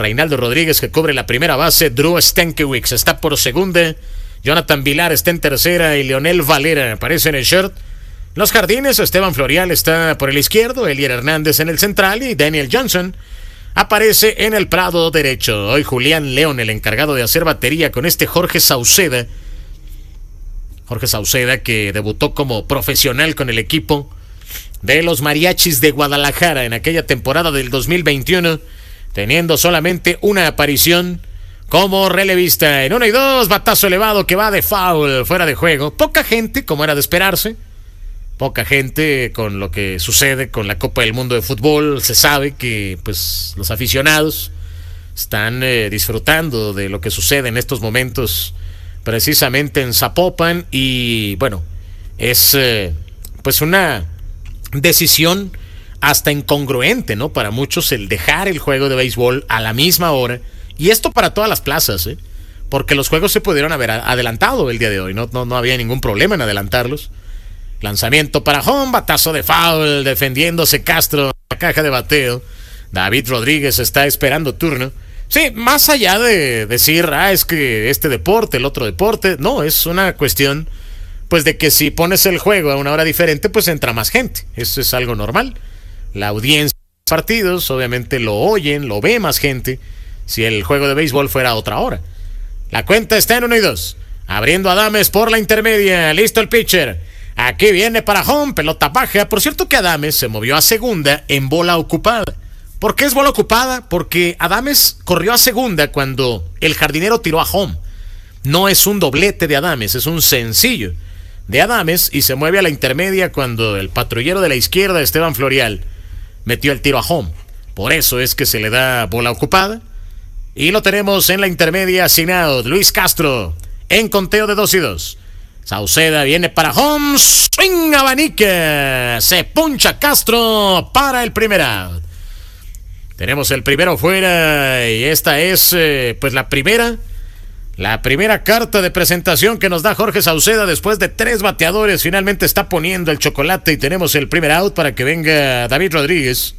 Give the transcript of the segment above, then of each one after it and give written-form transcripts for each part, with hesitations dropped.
Reinaldo Rodríguez, que cubre la primera base. Drew Stankiewicz está por segunda. Jonathan Vilar está en tercera y Leonel Valera aparece en el short. Los jardines, Esteban Florial está por el izquierdo, Elier Hernández en el central y Daniel Johnson aparece en el prado derecho. Hoy Julián León, el encargado de hacer batería con este Jorge Sauceda. Jorge Sauceda, que debutó como profesional con el equipo de los Mariachis de Guadalajara en aquella temporada del 2021, teniendo solamente una aparición como relevista. En 1-2, batazo elevado que va de foul, fuera de juego. Poca gente, como era de esperarse. Poca gente con lo que sucede con la Copa del Mundo de Fútbol. Se sabe que pues los aficionados están disfrutando de lo que sucede en estos momentos precisamente en Zapopan. Y bueno, es pues una decisión hasta incongruente, ¿no? Para muchos el dejar el juego de béisbol a la misma hora. Y esto para todas las plazas, porque los juegos se pudieron haber adelantado el día de hoy. No había ningún problema en adelantarlos. Lanzamiento para home, batazo de foul, defendiéndose Castro, la caja de bateo. David Rodríguez está esperando turno. Sí, más allá de decir, es que este deporte, el otro deporte, no, es una cuestión, pues, de que si pones el juego a una hora diferente, pues entra más gente. Eso es algo normal. La audiencia de los partidos, obviamente lo oyen, lo ve más gente, si el juego de béisbol fuera a otra hora. La cuenta está en 1-2. Abriendo Adames por la intermedia. Listo el pitcher. Aquí viene para home, pelota baja. Por cierto que Adames se movió a segunda en bola ocupada. ¿Por qué es bola ocupada? Porque Adames corrió a segunda cuando el jardinero tiró a home. No es un doblete de Adames, es un sencillo de Adames y se mueve a la intermedia cuando el patrullero de la izquierda, Esteban Florial, metió el tiro a home. Por eso es que se le da bola ocupada. Y lo tenemos en la intermedia sin out. Luis Castro en conteo de 2-2. Sauceda viene para home. Swing abanica. Se puncha Castro para el primer out. Tenemos el primero fuera. Y esta es pues la primera carta de presentación que nos da Jorge Sauceda después de 3 bateadores. Finalmente está poniendo el chocolate y tenemos el primer out para que venga David Rodríguez.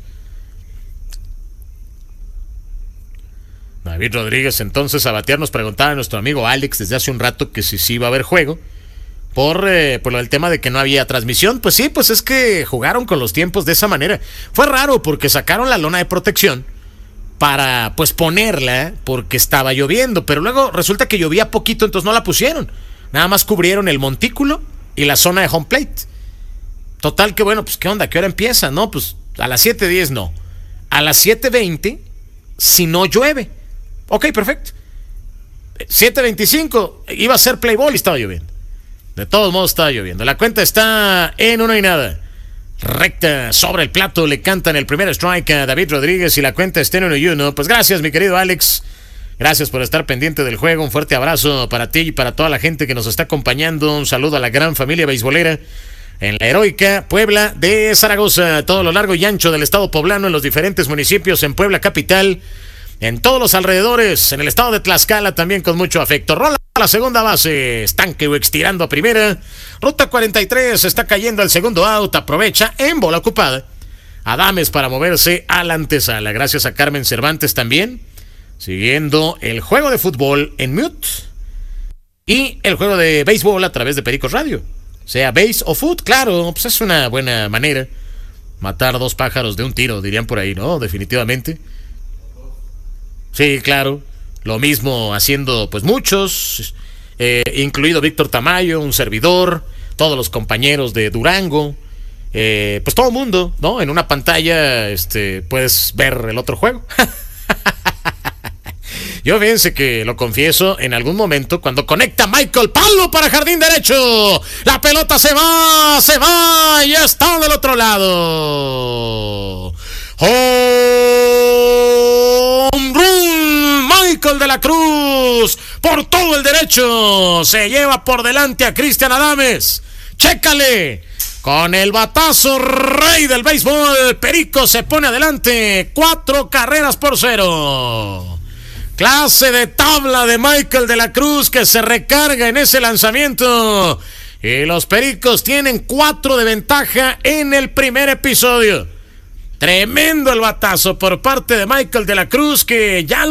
David Rodríguez entonces a batear. Nos preguntaba nuestro amigo Alex desde hace un rato que si sí iba a haber juego por lo del tema de que no había transmisión. Pues sí, pues es que jugaron con los tiempos de esa manera. Fue raro porque sacaron la lona de protección para pues ponerla porque estaba lloviendo, pero luego resulta que llovía poquito, entonces no la pusieron. Nada más cubrieron el montículo y la zona de home plate. Total que bueno, pues ¿qué onda? ¿Qué hora empieza? No, pues a las 7:10 no. A las 7:20 si no llueve. Ok, perfecto. 7:25 iba a ser play ball y estaba lloviendo. De todos modos estaba lloviendo. La cuenta está en 1-0. Recta sobre el plato, le cantan el primer strike a David Rodríguez y la cuenta está en 1-1. Pues gracias, mi querido Alex. Gracias por estar pendiente del juego. Un fuerte abrazo para ti y para toda la gente que nos está acompañando. Un saludo a la gran familia beisbolera en la heroica Puebla de Zaragoza, a todo lo largo y ancho del estado poblano, en los diferentes municipios, en Puebla capital, en todos los alrededores, en el estado de Tlaxcala también con mucho afecto. Rola a la segunda base, Stankiewicz tirando a primera, ruta 43, está cayendo el segundo out, aprovecha en bola ocupada Adames para moverse a la antesala. Gracias a Carmen Cervantes también, siguiendo el juego de fútbol en mute y el juego de béisbol a través de Pericos Radio. Sea base o foot, claro, pues es una buena manera. Matar 2 pájaros de un tiro, dirían por ahí, ¿no? Definitivamente. Sí, claro. Lo mismo haciendo pues muchos, incluido Víctor Tamayo, un servidor, todos los compañeros de Durango, pues todo el mundo, ¿no? En una pantalla puedes ver el otro juego. Yo fíjense que lo confieso, en algún momento cuando conecta Michael Palo para jardín derecho, la pelota se va y está del otro lado. Home run, Michael de la Cruz por todo el derecho, se lleva por delante a Cristian Adames. Chécale, con el batazo rey del béisbol, Perico se pone adelante 4-0. Clase de tabla de Michael de la Cruz que se recarga en ese lanzamiento. Y los Pericos tienen 4 de ventaja en el primer episodio. Tremendo el batazo por parte de Michael de la Cruz que ya